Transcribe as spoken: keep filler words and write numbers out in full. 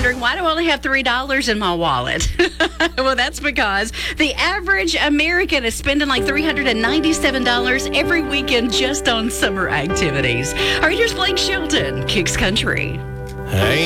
wondering, why do I only have three dollars in my wallet? Well, that's because the average American is spending like three hundred ninety-seven dollars every weekend just on summer activities. All right, here's Blake Shelton, Kicks Country. Hey.